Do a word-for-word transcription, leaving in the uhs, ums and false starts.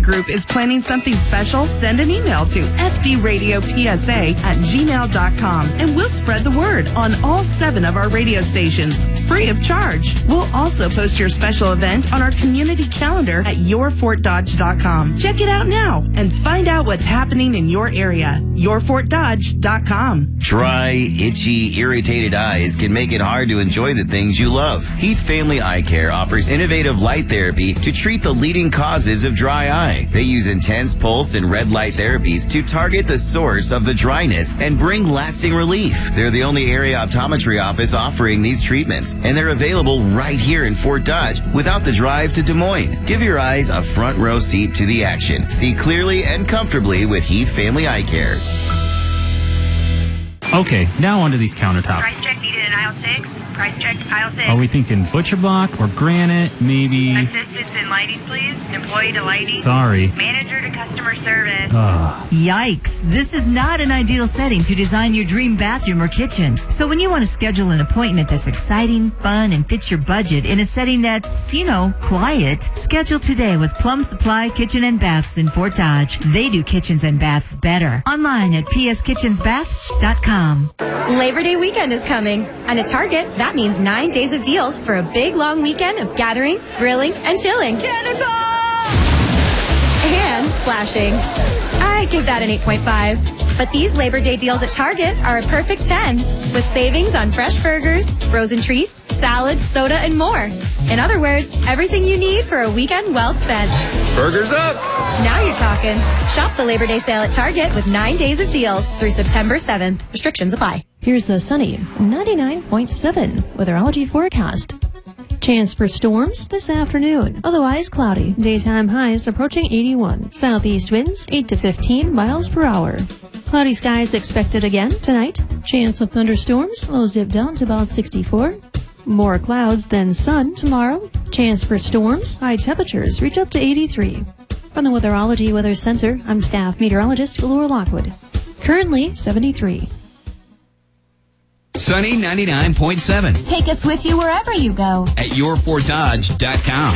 Group is planning something special, send an email to f d radio p s a at gmail dot com and we'll spread the word on all seven of our radio stations, free of charge. We'll also post your special event on our community calendar at your fort dodge dot com. Check it out now and find out what's happening in your area. your fort dodge dot com. Dry, itchy, irritated eyes can make it hard to enjoy the things you love. Heath Family Eye Care offers innovative light therapy to treat the leading causes of dry eye. They use intense pulse and red light therapies to target the source of the dryness and bring lasting relief. They're the only area optometry office offering these treatments, and they're available right here in Fort Dodge without the drive to Des Moines. Give your eyes a front row seat to the action. See clearly and comfortably with Heath Family Eye Care. Okay, now onto these countertops. Price check needed in aisle six. Price check aisle six. Are we thinking butcher block or granite? Maybe. Assistance in lighting, please. Employee to lighting. Sorry. Manager to customer service. Ugh. Yikes. This is not an ideal setting to design your dream bathroom or kitchen. So when you want to schedule an appointment that's exciting, fun, and fits your budget in a setting that's, you know, quiet, schedule today with Plum Supply Kitchen and Baths in Fort Dodge. They do kitchens and baths better. Online at p s kitchens baths dot com. Labor Day weekend is coming, and at Target, that means nine days of deals for a big, long weekend of gathering, grilling, and chilling. Cannonball! And splashing. I give that an eight point five. But these Labor Day deals at Target are a perfect ten, with savings on fresh burgers, frozen treats, salads, soda, and more. In other words, everything you need for a weekend well spent. Burgers up! Now you're talking. Shop the Labor Day sale at Target with nine days of deals through September seventh. Restrictions apply. Here's the sunny ninety-nine point seven weatherology forecast. Chance for storms this afternoon. Otherwise cloudy. Daytime highs approaching eighty-one. Southeast winds eight to fifteen miles per hour. Cloudy skies expected again tonight. Chance of thunderstorms. Lows dip down to about sixty-four. More clouds than sun tomorrow. Chance for storms. High temperatures reach up to eighty-three. From the Weatherology Weather Center, I'm staff meteorologist Laura Lockwood. Currently seventy-three. Sunny ninety-nine point seven. Take us with you wherever you go. At your fort dodge dot com.